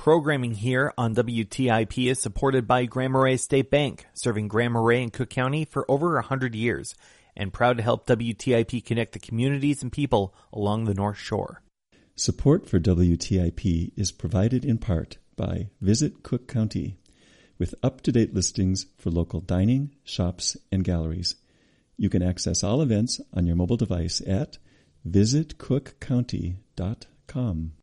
Programming here on WTIP is supported by Grand Marais State Bank, serving Grand Marais and Cook County for over 100 years, and proud to help WTIP connect the communities and people along the North Shore. Support for WTIP is provided in part by Visit Cook County, with up-to-date listings for local dining, shops, and galleries. You can access all events on your mobile device at visitcookcounty.com.